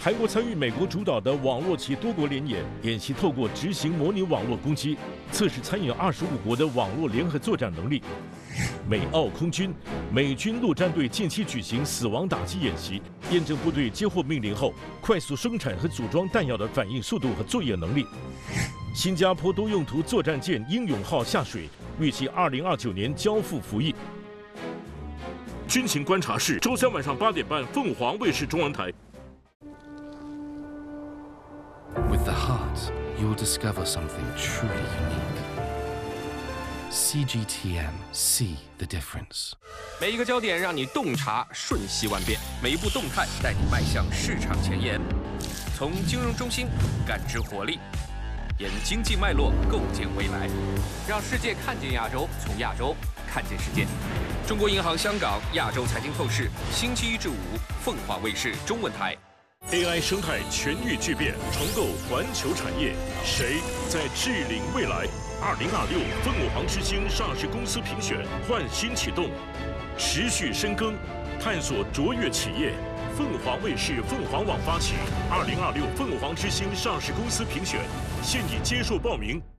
韩国参与美国主导的网络及多国联演，演习透过执行模拟网络攻击，测试参与25国的网络联合作战能力。美澳空军、美军陆战队近期举行死亡打击演习，验证部队接获命令后快速生产和组装弹药的反应速度和作业能力。新加坡多用途作战舰英勇号下水，预计2029年交付服役。军情观察室，周3晚上8点半，凤凰卫视中文台。 With the heart, you'll discover something truly unique. CGTN, see the difference. 每一个焦点让你洞察瞬息万变，每一步动态带你迈向市场前沿。从金融中心感知活力，沿经济脉络构建未来，让世界看见亚洲，从亚洲看见世界。中国银行香港亚洲财经透视，星期1至5，凤凰卫视中文台。 AI 生态全域巨变，重构环球产业，谁在治领未来？2026凤凰之星上市公司评选焕新启动，持续深耕，探索卓越企业。凤凰卫视、凤凰网发起2026凤凰之星上市公司评选，现已接受报名。